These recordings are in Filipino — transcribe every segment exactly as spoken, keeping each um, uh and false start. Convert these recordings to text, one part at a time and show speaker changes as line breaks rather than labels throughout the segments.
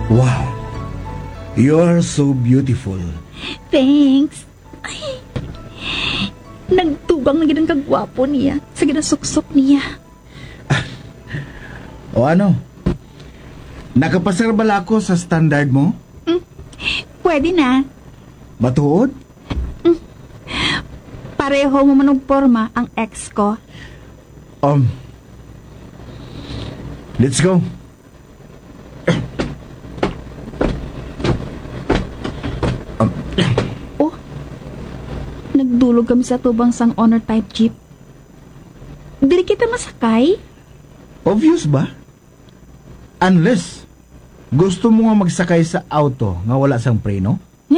Wow, you are so beautiful.
Thanks. Ay, nagtugang na ginang kagwapo niya sa ginasuksok niya.
O ano? Nakapasar bala ako sa standard mo?
Pwede na.
Matuod?
Pareho mo manong porma ang ex ko.
Um, let's go. um,
Oh, nagdulog kami sa tubang sang honor type jeep. Dili kita masakay?
obvious ba? Unless gusto mo nga magsakay sa auto nga wala sang preno?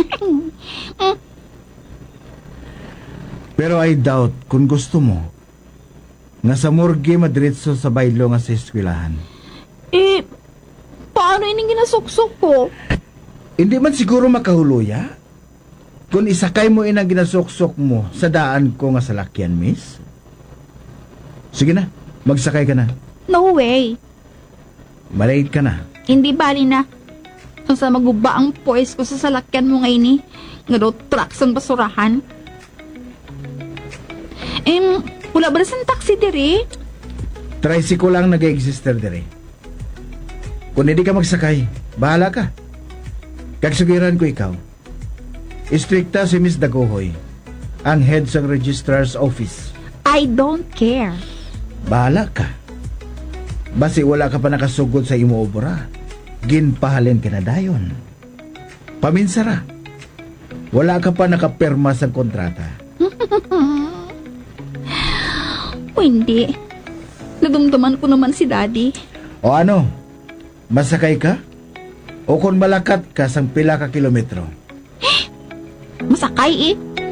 Pero I doubt kung gusto mo nga sa morgue madiretso sa baylo nga sa eskwelahan.
Eh, paano ining ginasuksok ko?
Hindi man siguro makahuluya kung isakay mo inang ginasuksok mo sa daan ko nga salakyan, miss. Sige na, magsakay ka na.
No way.
Malate ka na.
Hindi bali na. Kung sa maguba ang poise ko sa salakyan mo ngayon eh. Nga daw trucks ang basurahan. Eh, wala ba na sa taxi diri?
Tricycle lang nag-exister dire. Kung hindi ka magsakay, bahala ka. Kagsugiran ko ikaw. Istrikta si Miss Dagohoy, ang head sa registrar's office.
I don't care.
Bahala ka. Basi wala ka pa nakasugod sa imo obra. Ginpahalin ka na dayon. Paminsara. Wala ka pa nakaperma sa kontrata.
O hindi. Nadumduman ko naman si Daddy.
O ano? Masakay ka? O kung malakat ka sang pila ka kilometro?
Masakay eh.